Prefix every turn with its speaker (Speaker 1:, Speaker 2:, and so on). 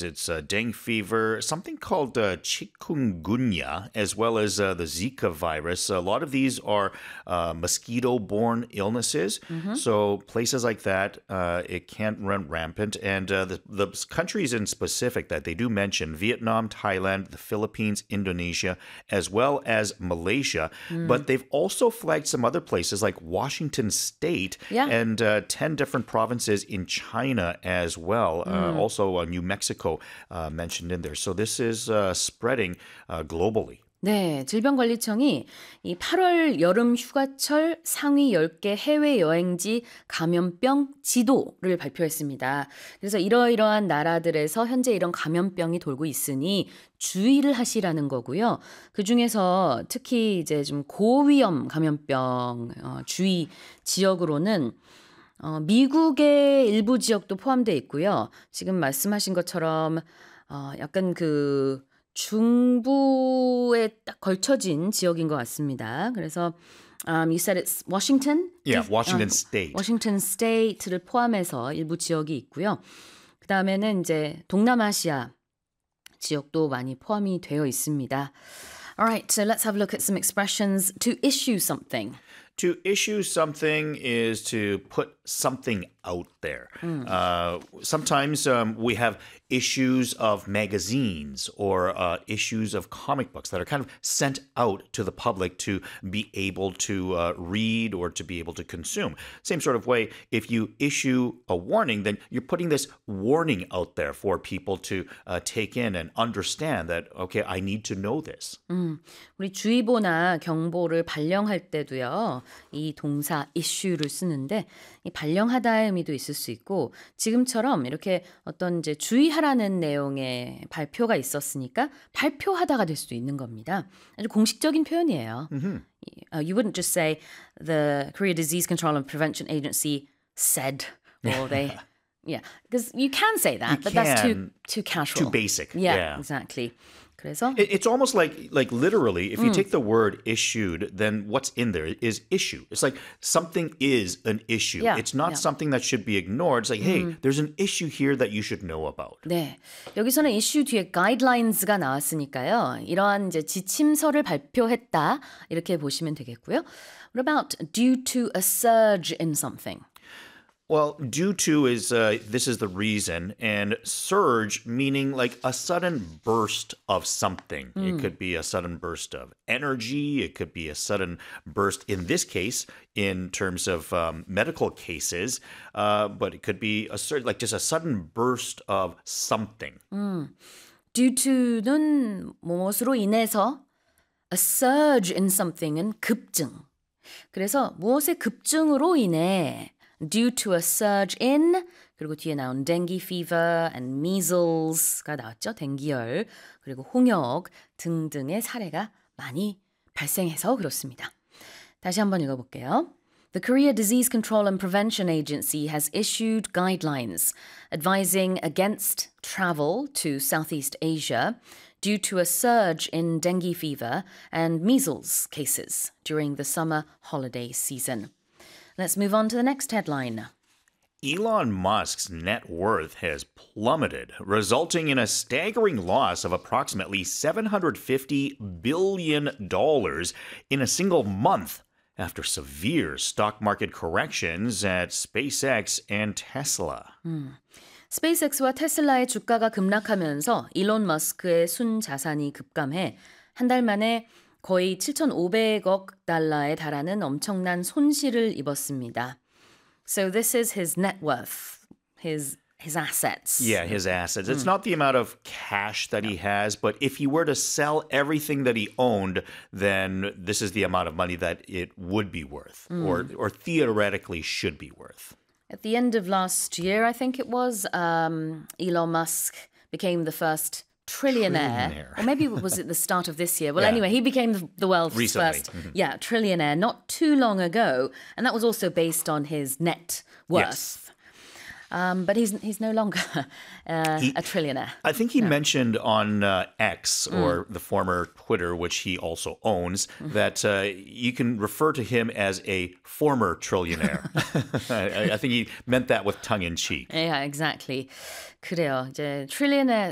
Speaker 1: It's dengue fever, something called chikungunya, as well as the Zika virus. A lot of these are mosquito-borne illnesses. So places like that, it can't run rampant. And the countries in specific that they do mention, Vietnam, Thailand, the Philippines, Indonesia, as well as Malaysia. But they've also flagged some other places like Washington State and 10 different provinces in China as well. Also New Mexico mentioned in there. So this is spreading globally.
Speaker 2: 네, 질병관리청이 이 8월 여름 휴가철 상위 10개 해외 여행지 감염병 지도를 발표했습니다. 그래서 이러이러한 나라들에서 현재 이런 감염병이 돌고 있으니 주의를 하시라는 거고요. 그중에서 특히 이제 좀 고위험 감염병 주의 지역으로는 미국의 일부 지역도 포함되어 있고요. 지금 말씀하신 것처럼 약간 그 중부에 딱 걸쳐진 지역인 것 같습니다. 그래서 you said it's Washington?
Speaker 1: Yeah, Washington State.
Speaker 2: Washington State를 포함해서 일부 지역이 있고요. 그 다음에는 이제 동남아시아 지역도 많이 포함이 되어 있습니다. Alright, so let's have a look at some expressions. To issue something.
Speaker 1: To issue something is to put something out there. Sometimes we have issues of magazines or issues of comic books that are kind of sent out to the public to be able to read or to be able to consume. Same sort of way, if you issue a warning, then you're putting this warning out there for people to take in and understand that, okay, I need to know this.
Speaker 2: 우리 주의보나 경보를 발령할 때도요. 이 동사 issue를 쓰는데 이 발령하다의 의미도 있을 수 있고 지금처럼 이렇게 어떤 이제 주의하라는 내용의 발표가 있었으니까 발표하다가 될 수도 있는 겁니다. 아주 공식적인 표현이에요. You wouldn't just say the Korea Disease Control and Prevention Agency said or they yeah, because you can say that, but that's too casual.
Speaker 1: Too basic.
Speaker 2: Yeah, exactly. 그래서
Speaker 1: It's almost like literally, if you take the word issued, then what's in there is issue. It's like something is an issue.
Speaker 2: Yeah,
Speaker 1: It's not something that should be ignored. It's like, hey, there's an issue here that you should know about.
Speaker 2: 네, 여기서는 이슈 뒤에 guidelines가 나왔으니까요. 이러한 이제 지침서를 발표했다 이렇게 보시면 되겠고요. What about due to a surge in something?
Speaker 1: Well, due to is, this is the reason, and surge meaning like a sudden burst of something. It could be a sudden burst of energy. It could be a sudden burst, in this case, in terms of medical cases, but it could be like just a sudden burst of something.
Speaker 2: Due to는 무엇으로 인해서 a surge in something은 급증. 그래서 무엇의 급증으로 인해 due to a surge in 그리고 뒤에 나온 dengue fever and measles가 나왔죠. 댕기열 그리고 홍역 등등의 사례가 많이 발생해서 그렇습니다. 다시 한번 읽어볼게요. The Korea Disease Control and Prevention Agency has issued guidelines advising against travel to Southeast Asia due to a surge in dengue fever and measles cases during the summer holiday season. Let's move on to the next headline.
Speaker 1: Elon Musk's net worth has plummeted, resulting in a staggering loss of approximately $750 billion in a single month after severe stock market corrections at SpaceX and Tesla.
Speaker 2: 스페이스X와 테슬라의 주가가 급락하면서 일론 머스크의 순자산이 급감해 한 달 만에 거의 7,500억 달러에 달하는 엄청난 손실을 입었습니다. So this is his net worth, his assets.
Speaker 1: Yeah, his assets. It's not the amount of cash that he has, but if he were to sell everything that he owned, then this is the amount of money that it would be worth, or theoretically should be worth.
Speaker 2: At the end of last year, I think it was, Elon Musk became the first trillionaire. Or maybe was it the start of this year? Well, anyway, he became the world's
Speaker 1: Recently.
Speaker 2: first trillionaire not too long ago. And that was also based on his net worth.
Speaker 1: Yes.
Speaker 2: But he's no longer a trillionaire.
Speaker 1: I think he mentioned on X, or the former Twitter, which he also owns, that you can refer to him as a former trillionaire. I think he meant that with tongue in cheek.
Speaker 2: Yeah, exactly. 그래요. 이제 트릴리언의